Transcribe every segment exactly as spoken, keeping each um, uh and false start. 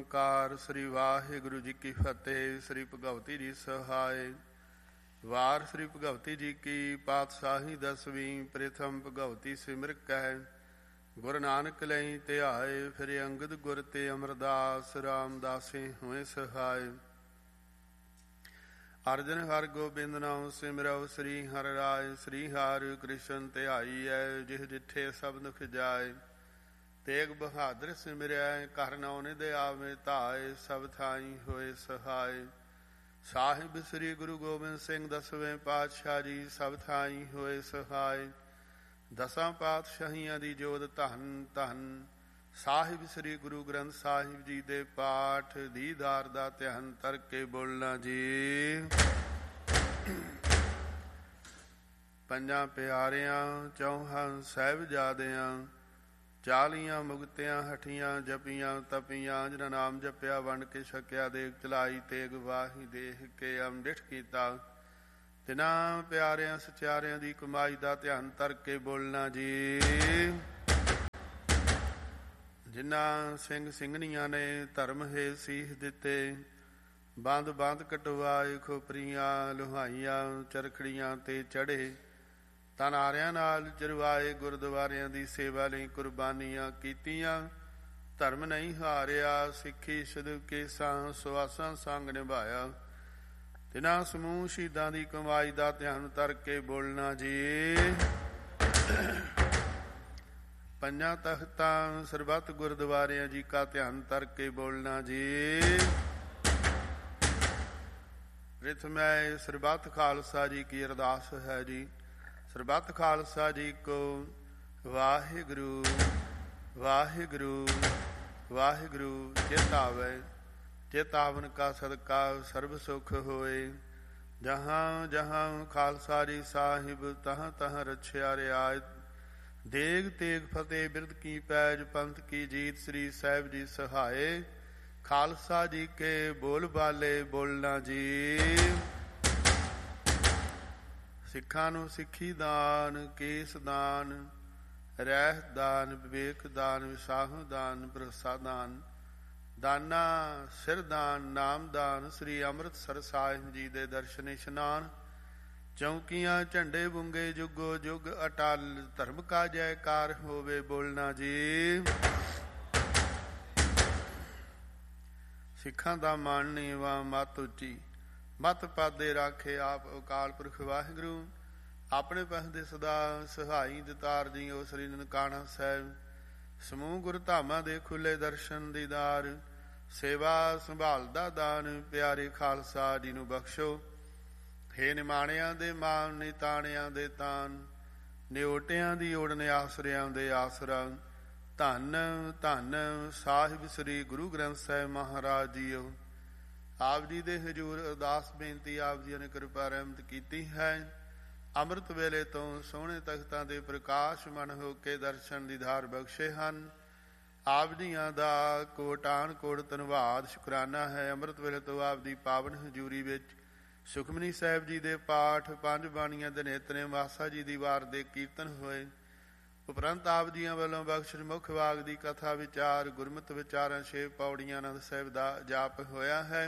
ਓਂਕਾਰ। ਸ੍ਰੀ ਵਾਹਿਗੁਰੂ ਜੀ ਕੀ ਫਤਿਹ। ਸ੍ਰੀ ਭਗਵਤੀ ਜੀ ਸਹਾਇ। ਵਾਰ ਸ੍ਰੀ ਭਗਵਤੀ ਜੀ ਕੀ ਪਾਤਸ਼ਾਹੀ ਦਸਵੀਂ। ਪ੍ਰਥਮ ਭਗਵਤੀ ਸਿਮਰ ਕਹਿ ਗੁਰੂ ਨਾਨਕ ਲਈ ਧਿਆਏ। ਫਿਰ ਅੰਗਦ ਗੁਰ ਤੇ ਅਮਰਦਾਸ ਰਾਮਦਾਸੇ ਹੋਏ ਸਹਾਇ। ਅਰਜਨ ਹਰਿ ਗੋਬਿੰਦ ਨਾਮ ਸਿਮਰਉ। ਸ੍ਰੀ ਹਰਿ ਰਾਇ ਸ੍ਰੀ ਹਰਿ ਕ੍ਰਿਸ਼ਨ ਧਿਆਈਐ। ਜਿਹ ਜਿੱਥੇ ਸਭ ਦੁਖ ਜਾਏ। ਤੇਗ ਬਹਾਦਰ ਸਿਮਰਿਆ ਘਰ ਨੌ ਨਿਧ ਆਵੇ ਧਾਏ। ਸਭ ਥਾਈ ਹੋਏ ਸਹਾਇ। ਸਾਹਿਬ ਸ੍ਰੀ ਗੁਰੂ ਗੋਬਿੰਦ ਸਿੰਘ ਦਸਵੇਂ ਪਾਤਸ਼ਾਹ ਜੀ ਸਭ ਥਾਈ ਹੋਏ ਸਹਾਇ। ਦਸਾਂ ਪਾਤਸ਼ਾਹੀਆਂ ਦੀ ਜੋਤ ਧੰਨ ਧੰਨ। ਸਾਹਿਬ ਸ੍ਰੀ ਗੁਰੂ ਗ੍ਰੰਥ ਸਾਹਿਬ ਜੀ ਦੇ ਪਾਠ ਦੀਦਾਰ ਦਾ ਧਿਆਨ ਧਰ ਕੇ ਬੋਲਣਾ ਜੀ। ਪੰਜਾਂ ਪਿਆਰਿਆਂ ਚੌਹਾਂ ਸਾਹਿਬਜ਼ਾਦਿਆਂ ਚਾਲੀਆਂ ਮੁਕਤਿਆਂ ਹਠੀਆਂ ਜਪੀਆਂ ਤਪੀਆਂ। ਜਿਨ੍ਹਾਂ ਨਾਮ ਜਪਿਆ ਵੰਡ ਕੇ ਛਕਿਆ ਦੇਗ ਚਲਾਈ ਤੇਗ ਵਾਹੀ ਦੇਖ ਕੇ ਅੰਮ੍ਰਿਤ ਕੀਤਾ। ਤਿਨਾਂ ਪਿਆਰਿਆਂ ਸਚਿਆਰਿਆਂ ਦੀ ਕਮਾਈ ਦਾ ਧਿਆਨ ਧਰ ਕੇ ਬੋਲਣਾ ਜੀ। ਜਿਨ੍ਹਾਂ ਸਿੰਘ ਸਿੰਘਣੀਆਂ ਨੇ ਧਰਮ ਹੇ ਸੀਸ ਦਿੱਤੇ। ਬੰਦ ਬੰਦ ਕਟਵਾਏ ਖੋਪਰੀਆਂ ਲੁਹਾਈਆਂ ਚਰਖੜੀਆਂ ਤੇ ਚੜ੍ਹੇ। ਤਨਾਰਿਆਂ ਨਾਲ ਚਰਵਾਏ ਗੁਰਦੁਆਰਿਆਂ ਦੀ ਸੇਵਾ ਲਈ ਕੁਰਬਾਨੀਆਂ ਕੀਤੀਆਂ। ਧਰਮ ਨਹੀਂ ਹਾਰਿਆ ਸਿੱਖੀ ਸਦਕੇ ਸਾਂ ਸੁਆਸਾਂ ਸੰਗ ਨਿਭਾਇਆ। ਤਿਨਾਂ ਸਮੂਹ ਸ਼ਹੀਦਾਂ ਦੀ ਕਮਾਈ ਦਾ ਧਿਆਨ ਧਰ ਕੇ ਬੋਲਣਾ ਜੀ। ਪੰਜਾਂ ਤਖਤਾਂ ਸਰਬੱਤ ਗੁਰਦੁਆਰਿਆਂ ਜੀ ਕਾ ਧਿਆਨ ਧਰ ਕੇ ਬੋਲਣਾ ਜੀ। ਪ੍ਰਿਥਮੈ ਸਰਬੱਤ ਖਾਲਸਾ ਜੀ ਕੀ ਅਰਦਾਸ ਹੈ ਜੀ। ਸਰਬੱਤ ਖਾਲਸਾ ਜੀ ਕੋ ਵਾਹਿਗੁਰੂ ਵਾਹਿਗੁਰੂ ਵਾਹਿਗੁਰੂ। ਚੇਤਾਵੈ ਚੇਤਾਵਨ ਕਾ ਸਦਕਾ ਸਰਬ ਸੁਖ ਹੋਏ। ਜਹਾਂ ਜਹਾਂ ਖਾਲਸਾ ਜੀ ਸਾਹਿਬ ਤਹਾਂ ਤਹਾਂ ਰਛਿਆ ਰਿਆਇਤ। ਦੇਗ ਤੇਗ ਫਤਿਹ ਬਿਰਦ ਕੀ ਪੈਜ ਪੰਥ ਕੀ ਜੀਤ। ਸ੍ਰੀ ਸਾਹਿਬ ਜੀ ਸਹਾਏ। ਖਾਲਸਾ ਜੀ ਕੇ ਬੋਲ ਬਾਲੇ ਬੋਲਣਾ ਜੀ। ਸਿੱਖਾਂ ਨੂੰ ਸਿੱਖੀ ਦਾਨ ਕੇਸ ਦਾਨ ਰਹਿਤ ਦਾਨ ਵਿਵੇਕ ਦਾਨ ਵਿਸਾਹੂ ਦਾਨ ਭਰੋਸਾ ਦਾਨ ਦਾਨਾ ਸਿਰ ਦਾਨ ਨਾਮ ਦਾਨ। ਸ੍ਰੀ ਅੰਮ੍ਰਿਤਸਰ ਸਾਹਿਬ ਜੀ ਦੇ ਦਰਸ਼ਨ ਇਸ਼ਨਾਨ। ਚੌਂਕੀਆਂ ਝੰਡੇ ਬੁੰਗੇ ਜੁਗੋ ਜੁਗ ਅਟਲ। ਧਰਮ ਕਾ ਜੈਕਾਰ ਹੋਵੇ ਬੋਲਣਾ ਜੀ। ਸਿੱਖਾਂ ਦਾ ਮਾਣ ਨੀਵਾਂ ਮੱਤ ਉੱਚੀ। ਮੱਤ ਪਾਦੇ ਰਾਖੇ ਆਪ ਅਕਾਲ ਪੁਰਖ ਵਾਹਿਗੁਰੂ। ਆਪਣੇ ਪਖ ਦੇ ਸਦਾ ਸਹਾਈ ਦਿਤਾਰ ਜੀ ਉਹ ਸ੍ਰੀ ਨਨਕਾਣਾ ਸਾਹਿਬ। ਸਮੂਹ ਗੁਰ ਧਾਮਾਂ ਦੇ ਖੁੱਲੇ ਦਰਸ਼ਨ ਦੀਦਾਰ। ਸੇਵਾ ਸੰਭਾਲ ਦਾ ਦਾਨ ਪਿਆਰੇ ਖਾਲਸਾ ਜੀ ਨੂੰ ਬਖਸ਼ੋ। ਹੇ ਨਿਮਾਣਿਆਂ ਦੇ ਮਾਨ ਨਿਤਾਣਿਆਂ ਦੇ ਤਾਨ। ਨਿਓਟਿਆਂ ਦੀ ਓੜਨ ਆਸਰਿਆਂ ਦੇ ਆਸਰਾ। ਧੰਨ ਧੰਨ ਸਾਹਿਬ ਸ੍ਰੀ ਗੁਰੂ ਗ੍ਰੰਥ ਸਾਹਿਬ ਮਹਾਰਾਜ ਜੀਓ। ਆਪ ਜੀ ਦੇ ਹਜ਼ੂਰ ਅਰਦਾਸ ਬੇਨਤੀ ਆਪ ਜੀ ਨੇ ਕਿਰਪਾ ਰਹਿਮਤ ਕੀਤੀ ਹੈ। ਅੰਮ੍ਰਿਤ ਵੇਲੇ ਤੋਂ ਸੋਹਣੇ ਤਖਤਾਂ ਦੇ ਪ੍ਰਕਾਸ਼ ਮਨ ਹੋ ਕੇ ਦਰਸ਼ਨ ਦੀਦਾਰ ਬਖਸ਼ੇ ਹਨ। ਆਪ ਜੀਆਂ ਦਾ ਕੋਟਾਨ ਕੋਟ ਧੰਨਵਾਦ ਸ਼ੁਕਰਾਨਾ ਹੈ। ਅੰਮ੍ਰਿਤ ਵੇਲੇ ਤੋਂ ਆਪ ਦੀ ਪਾਵਨ ਹਜ਼ੂਰੀ ਵਿੱਚ ਸੁਖਮਨੀ ਸਾਹਿਬ ਜੀ ਦੇ ਪਾਠ ਪੰਜ ਬਾਣੀਆਂ ਦੇ ਨੇਤਨੇ ਮਾਸਾ ਜੀ ਦੀ ਵਾਰ ਦੇ ਕੀਰਤਨ ਹੋਏ। ਉਪਰੰਤ ਆਪ ਜੀਆਂ ਵੱਲੋਂ ਬਖਸ਼ਿਸ਼ ਮੁੱਖ ਵਾਗ ਦੀ ਕਥਾ ਵਿਚਾਰ ਗੁਰਮਤਿ ਵਿਚਾਰਾਂ ਛੇ ਪੌੜੀਆਂ ਆਨੰਦ ਸਾਹਿਬ ਦਾ ਜਾਪ ਹੋਇਆ ਹੈ।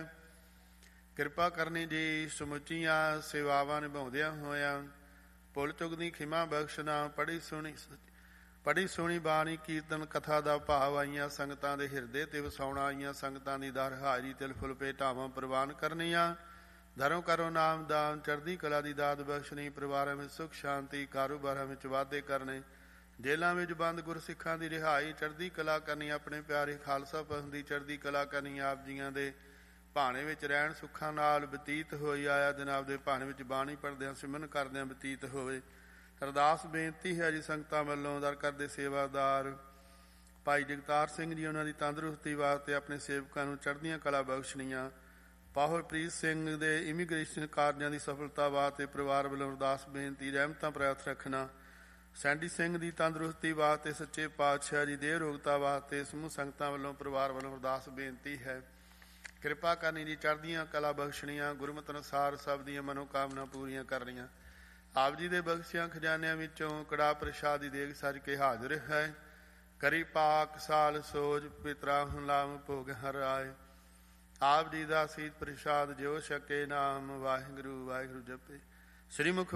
ਕਿਰਪਾ ਕਰਨੀ ਜੀ ਸਮੁੱਚੀਆਂ ਸੇਵਾਵਾਂ ਨਿਭਾਉਂਦਿਆਂ ਹੋਇਆਂ ਭੁੱਲ ਚੁੱਕ ਦੀ ਖਿਮਾ ਬਖਸ਼ਣਾ। ਪੜ੍ਹੀ ਸੁਣੀ ਪੜ੍ਹੀ ਸੁਣੀ ਬਾਣੀ ਕੀਰਤਨ ਕਥਾ ਦਾ ਭਾਵ ਆਈਆਂ ਸੰਗਤਾਂ ਦੇ ਹਿਰਦੇ ਤੇ ਵਸਾਉਣਾ। ਆਈਆਂ ਸੰਗਤਾਂ ਦੀ ਦਰ ਹਾਜ਼ਰੀ ਤਿਲ ਫੁੱਲ ਭੇਟਾਵਾਂ ਪ੍ਰਵਾਨ ਕਰਨੀਆਂ। ਧਰਮ ਕਰੋ ਨਾਮ ਦਾਨ ਚੜ੍ਹਦੀ ਕਲਾ ਦੀ ਦਾਤ ਬਖਸ਼ਣੀ। ਪਰਿਵਾਰਾਂ ਵਿੱਚ ਸੁਖ ਸ਼ਾਂਤੀ ਕਾਰੋਬਾਰਾਂ ਵਿੱਚ ਵਾਧੇ ਕਰਨੇ। ਜੇਲ੍ਹਾਂ ਵਿੱਚ ਬੰਦ ਗੁਰਸਿੱਖਾਂ ਦੀ ਰਿਹਾਈ ਚੜ੍ਹਦੀ ਕਲਾ ਕਰਨੀ। ਆਪਣੇ ਪਿਆਰੇ ਖਾਲਸਾ ਪੰਥ ਦੀ ਚੜ੍ਹਦੀ ਕਲਾ ਕਰਨੀ। ਆਪ ਜੀਆਂ ਦੇ ਭਾਣੇ ਵਿੱਚ ਰਹਿਣ ਸੁੱਖਾਂ ਨਾਲ ਬਤੀਤ ਹੋਈ ਆਇਆ ਦਿਨ ਆਪਦੇ ਭਾਣੇ ਵਿੱਚ ਬਾਣੀ ਪੜ੍ਹਦਿਆਂ ਸਿਮਰਨ ਕਰਦਿਆਂ ਬਤੀਤ ਹੋਵੇ। ਅਰਦਾਸ ਬੇਨਤੀ ਹੈ ਜੀ ਸੰਗਤਾਂ ਵੱਲੋਂ। ਦਰ ਕਰਦੇ ਸੇਵਾਦਾਰ ਭਾਈ ਜਗਤਾਰ ਸਿੰਘ ਜੀ ਉਹਨਾਂ ਦੀ ਤੰਦਰੁਸਤੀ ਵਾਸਤੇ ਆਪਣੇ ਸੇਵਕਾਂ ਨੂੰ ਚੜ੍ਹਦੀਆਂ ਕਲਾ ਬਖਸ਼ਣੀਆਂ। ਪਾਹੁਲਪ੍ਰੀਤ ਸਿੰਘ ਦੇ ਇਮੀਗ੍ਰੇਸ਼ਨ ਕਾਰਜਾਂ ਦੀ ਸਫਲਤਾ ਵਾਸਤੇ ਪਰਿਵਾਰ ਵੱਲੋਂ ਅਰਦਾਸ ਬੇਨਤੀ ਰਹਿਮਤਾਂ ਪ੍ਰਾਪਤ ਰੱਖਣਾ। ਸੈਂਡੀ ਸਿੰਘ ਦੀ ਤੰਦਰੁਸਤੀ ਵਾਸਤੇ ਸੱਚੇ ਪਾਤਸ਼ਾਹ ਜੀ ਦੇ ਰੋਗਤਾ ਵਾਸਤੇ ਸਮੂਹ ਸੰਗਤਾਂ ਵੱਲੋਂ ਪਰਿਵਾਰ ਵੱਲੋਂ ਅਰਦਾਸ ਬੇਨਤੀ ਹੈ। ਕਿਰਪਾ ਕਰਨੀ ਜੀ ਚੜ੍ਹਦੀਆਂ ਕਲਾ ਬਖਸ਼ਣੀਆਂ। ਗੁਰਮਤਿ ਅਨੁਸਾਰ ਸਭ ਦੀਆਂ ਮਨੋਕਾਮਨਾ ਪੂਰੀਆਂ ਕਰਨੀਆਂ। ਆਪ ਜੀ ਦੇ ਬਖਸ਼ਿਆਂ ਖਜ਼ਾਨਿਆਂ ਵਿੱਚੋਂ ਕੜਾ ਪ੍ਰਸ਼ਾਦ ਦੀ ਦੇਗ ਸੱਜ ਕੇ ਹਾਜ਼ਰ ਹੈ। ਕਰੀ ਪਾਕ ਸਾਲ ਸੋਜ ਪਿਤਰਾ ਹੁਲਾਮ ਭੋਗ ਹਰਾਏ। ਆਪ ਜੀ ਦਾ ਸੀਤ ਪ੍ਰਸ਼ਾਦ ਜੋ ਛਕੇ ਨਾਮ ਵਾਹਿਗੁਰੂ ਵਾਹਿਗੁਰੂ ਜਪੇ। ਸ੍ਰੀ ਮੁਖ